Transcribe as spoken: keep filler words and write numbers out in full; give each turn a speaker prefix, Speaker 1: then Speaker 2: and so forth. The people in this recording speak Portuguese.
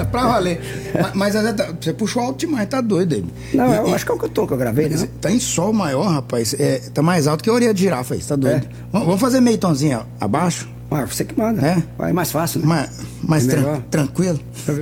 Speaker 1: pra valer. Mas, mas tá, você puxou alto demais, tá doido aí.
Speaker 2: Não,
Speaker 1: e,
Speaker 2: eu
Speaker 1: e,
Speaker 2: acho que é o que eu tô, que eu gravei, né?
Speaker 1: Tá em sol maior, rapaz. É, tá mais alto que a orelha de girafa aí, tá doido. É. Vamos fazer meio tonzinho abaixo?
Speaker 2: Ah, você que manda.
Speaker 1: É?
Speaker 2: É mais fácil, né?
Speaker 1: Mais, mais
Speaker 2: é
Speaker 1: tran tranquilo.